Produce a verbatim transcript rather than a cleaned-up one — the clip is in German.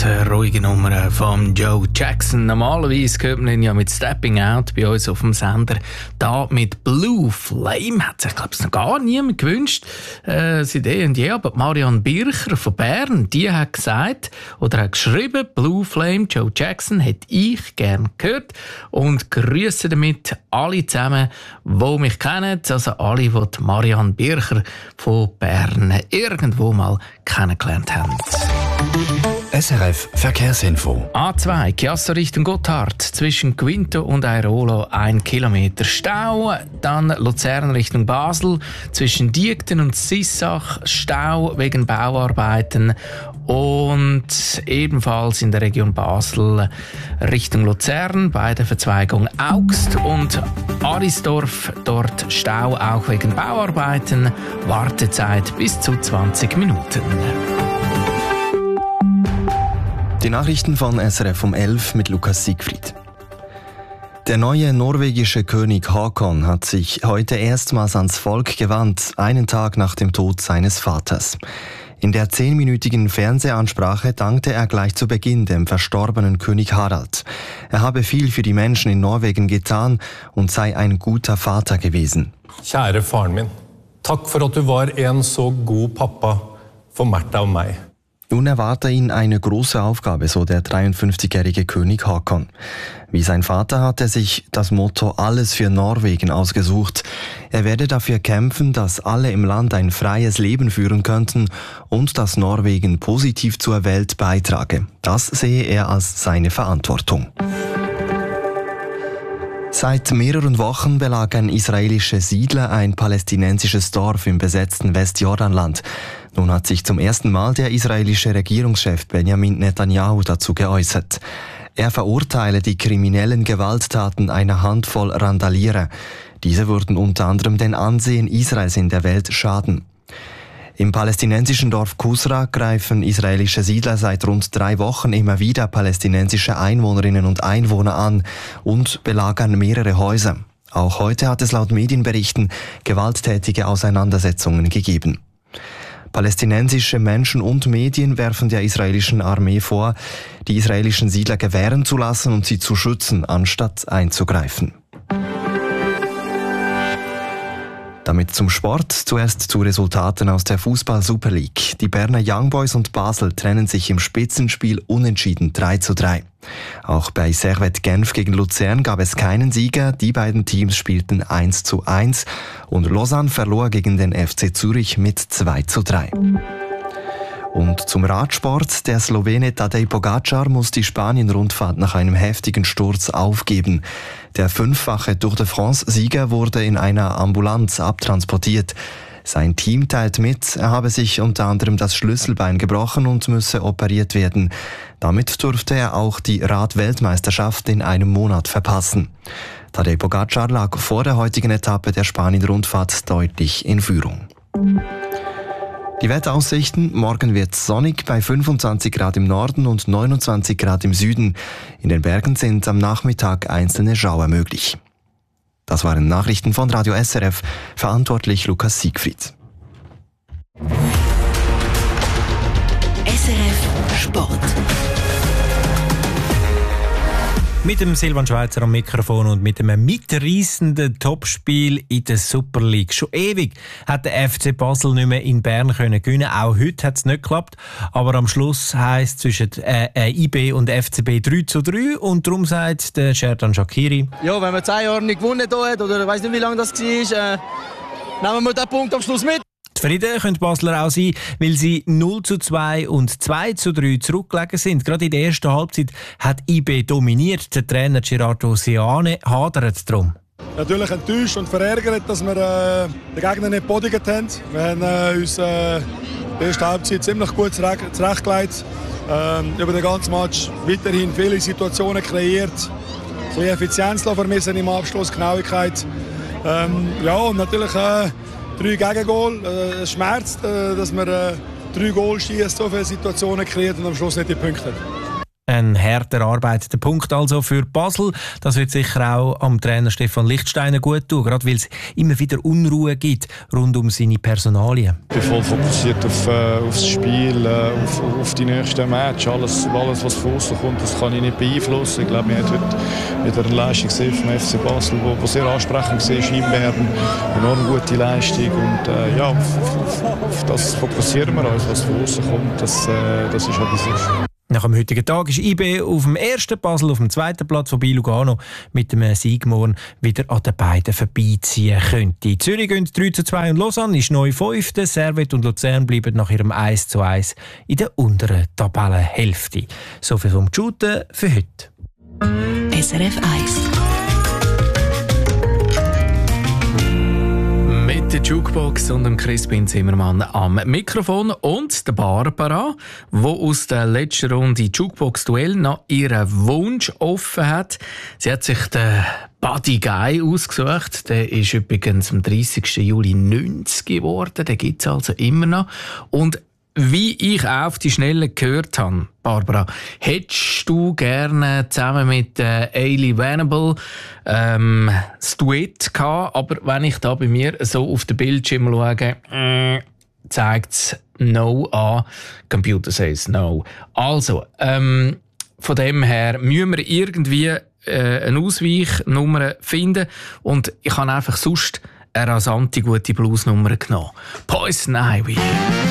die ruhige Nummer von Joe Jackson. Normalerweise hört man ihn ja mit Stepping Out bei uns auf dem Sender. Da mit Blue Flame hat sich, glaube ich, noch gar niemand gewünscht. Äh, seit eh und je. Aber Marianne Bircher von Bern, die hat gesagt oder hat geschrieben, Blue Flame, Joe Jackson, hätte ich gern gehört. Und grüße damit alle zusammen, die mich kennen. Also alle, die Marianne Bircher von Bern irgendwo mal kennengelernt haben. S R F Verkehrsinfo. A zwei, Chiasso Richtung Gotthard, zwischen Quinto und Airolo ein Kilometer Stau. Dann Luzern Richtung Basel, zwischen Diegten und Sissach Stau wegen Bauarbeiten. Und ebenfalls in der Region Basel Richtung Luzern bei der Verzweigung Augst und Arisdorf, dort Stau auch wegen Bauarbeiten. Wartezeit bis zu zwanzig Minuten. Die Nachrichten von S R F um elf mit Lukas Siegfried. Der neue norwegische König Haakon hat sich heute erstmals ans Volk gewandt, einen Tag nach dem Tod seines Vaters. In der zehnminütigen Fernsehansprache dankte er gleich zu Beginn dem verstorbenen König Harald. Er habe viel für die Menschen in Norwegen getan und sei ein guter Vater gewesen. Kjære faren min, takk for at du var en så god pappa for Märtha und mig. Nun erwarte ihn eine große Aufgabe, so der dreiundfünfzigjährige König Haakon. Wie sein Vater hat er sich das Motto Alles für Norwegen ausgesucht. Er werde dafür kämpfen, dass alle im Land ein freies Leben führen könnten und dass Norwegen positiv zur Welt beitrage. Das sehe er als seine Verantwortung. Seit mehreren Wochen belagern israelische Siedler ein palästinensisches Dorf im besetzten Westjordanland. Nun hat sich zum ersten Mal der israelische Regierungschef Benjamin Netanyahu dazu geäußert. Er verurteile die kriminellen Gewalttaten einer Handvoll Randalierer. Diese würden unter anderem den Ansehen Israels in der Welt schaden. Im palästinensischen Dorf Kusra greifen israelische Siedler seit rund drei Wochen immer wieder palästinensische Einwohnerinnen und Einwohner an und belagern mehrere Häuser. Auch heute hat es laut Medienberichten gewalttätige Auseinandersetzungen gegeben. Palästinensische Menschen und Medien werfen der israelischen Armee vor, die israelischen Siedler gewähren zu lassen und sie zu schützen, anstatt einzugreifen. Damit zum Sport. Zuerst zu Resultaten aus der Fußball-Super League. Die Berner Young Boys und Basel trennen sich im Spitzenspiel unentschieden drei zu drei. Auch bei Servette Genf gegen Luzern gab es keinen Sieger. Die beiden Teams spielten eins zu eins und Lausanne verlor gegen den F C Zürich mit zwei zu drei. Und zum Radsport. Der Slowene Tadej Pogacar muss die Spanien-Rundfahrt nach einem heftigen Sturz aufgeben. Der fünffache Tour de France-Sieger wurde in einer Ambulanz abtransportiert. Sein Team teilt mit, er habe sich unter anderem das Schlüsselbein gebrochen und müsse operiert werden. Damit durfte er auch die Rad-Weltmeisterschaft in einem Monat verpassen. Tadej Pogacar lag vor der heutigen Etappe der Spanien-Rundfahrt deutlich in Führung. Die Wetteraussichten: Morgen wird es sonnig bei fünfundzwanzig Grad im Norden und neunundzwanzig Grad im Süden. In den Bergen sind am Nachmittag einzelne Schauer möglich. Das waren Nachrichten von Radio S R F, verantwortlich Lukas Siegfried. S R F Sport. Mit dem Silvan Schweizer am Mikrofon und mit einem mitreissenden Topspiel in der Super League. Schon ewig hat der F C Basel nicht mehr in Bern können gewinnen. Auch heute hat es nicht geklappt. Aber am Schluss heisst es zwischen äh, äh, I B und F C B drei zu drei. Und darum sagt der Sherdan Shaqiri: Ja, wenn man zehn Jahre nicht gewonnen hat, oder ich weiss nicht, wie lange das war, äh, nehmen wir den Punkt am Schluss mit. Zufrieden können die Basler auch sein, weil sie null zu zwei und zwei zu drei zurückgelegen sind. Gerade in der ersten Halbzeit hat I B dominiert. Der Trainer Gerardo Seane hadert darum. Natürlich enttäuscht und verärgert, dass wir äh, den Gegner nicht bodigt haben. Wir haben äh, uns äh, die erste Halbzeit ziemlich gut zurechtgelegt. Ähm, über den ganzen Match weiterhin viele Situationen kreiert. So Effizienz vermissen im Abschluss, Genauigkeit. Ähm, ja, und natürlich äh, drei Gegengol. Es äh, schmerzt, äh, dass man äh, drei Goal schießt, so viele Situationen kreiert und am Schluss nicht die Punkte. Ein hart erarbeiteter Punkt also für Basel. Das wird sicher auch am Trainer Stefan Lichtsteiner gut tun, gerade weil es immer wieder Unruhe gibt rund um seine Personalien. Ich bin voll fokussiert auf, äh, auf das Spiel, äh, auf, auf die nächsten Match. Alles, alles, was von außen kommt, das kann ich nicht beeinflussen. Ich glaube, wir haben heute wieder eine Leistung gesehen vom F C Basel, die sehr ansprechend war in Bern. Eine enorm gute Leistung. Und äh, ja, auf, auf, auf das fokussieren wir uns, was von außen kommt. Das, äh, das ist halt sicher. Nach dem heutigen Tag ist I B auf dem ersten, Basel auf dem zweiten Platz, wobei Lugano mit dem Sieg morgen wieder an den beiden vorbeiziehen könnte. Zürich gehen drei zu zwei und Lausanne ist neu fünfte. Servette und Luzern bleiben nach ihrem eins zu eins in der unteren Tabellenhälfte. Soviel vom Shooten für heute. S R F eins. Mit der Jukebox und dem Crispin Zimmermann am Mikrofon und der Barbara, die aus der letzten Runde Jukebox-Duell noch ihren Wunsch offen hat. Sie hat sich den Buddy Guy ausgesucht. Der ist übrigens am dreißigsten Juli neunzig geworden. Den gibt es also immer noch. Und wie ich auch auf die Schnelle gehört habe, Barbara, hättest du gerne zusammen mit äh, Ailey Venable ähm, das Duett gehabt, aber wenn ich da bei mir so auf den Bildschirm schaue, äh, zeigt es No an. Computer says No. Also, ähm, von dem her müssen wir irgendwie äh, eine Ausweichnummer finden und ich habe einfach sonst eine rasante gute Bluesnummer genommen. Poison Ivy.